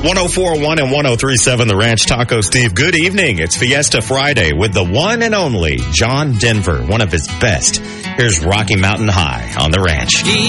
104.1 and 103.7 The Ranch. Taco Steve. Good evening. It's Fiesta Friday with the one and only John Denver, one of his best. Here's Rocky Mountain High on The Ranch.